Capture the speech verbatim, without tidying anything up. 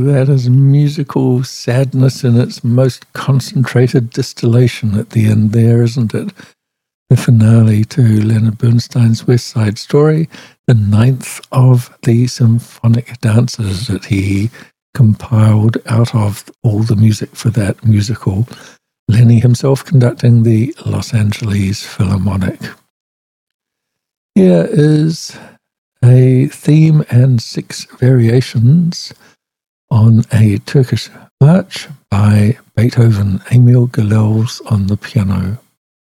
that is musical sadness in its most concentrated distillation at the end there, isn't it? The finale to Leonard Bernstein's West Side Story, the ninth of the symphonic dances that he compiled out of all the music for that musical. Lenny himself conducting the Los Angeles Philharmonic. Here is a theme and six variations on a Turkish march by Beethoven, Emil Gilels on the piano.